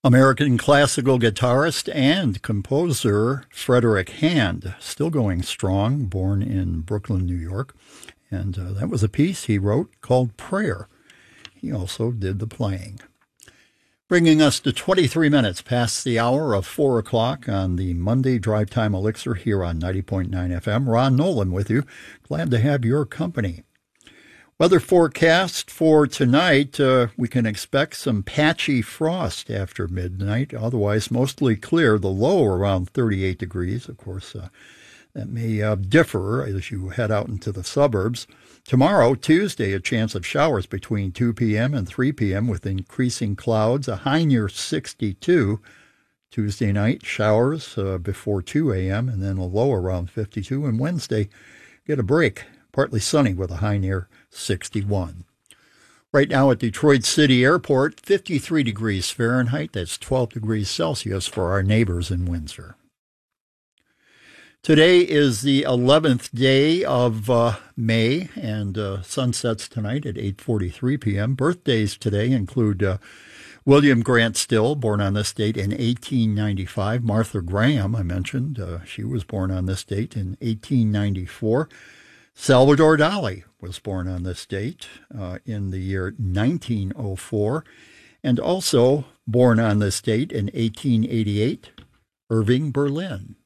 American classical guitarist and composer Frederick Hand, still going strong, born in Brooklyn, New York. And that was a piece he wrote called Prayer. He also did the playing. Bringing us to 23 minutes past the hour of 4 o'clock on the Monday Drive Time Elixir here on 90.9 FM. Ron Nolan with you. Glad to have your company. Weather forecast for tonight, we can expect some patchy frost after midnight. Otherwise, mostly clear. The low around 38 degrees. Of course, that may differ as you head out into the suburbs. Tomorrow, Tuesday, a chance of showers between 2 p.m. and 3 p.m. with increasing clouds, a high near 62. Tuesday night, showers before 2 a.m. and then a low around 52. And Wednesday, get a break, partly sunny with a high near 61. Right now at Detroit City Airport, 53 degrees Fahrenheit. That's 12 degrees Celsius for our neighbors in Windsor. Today is the 11th day of May, and sun sets tonight at 8:43 p.m. Birthdays today include William Grant Still, born on this date in 1895. Martha Graham, I mentioned, she was born on this date in 1894. Salvador Dali was born on this date in the year 1904. And also born on this date in 1888, Irving Berlin.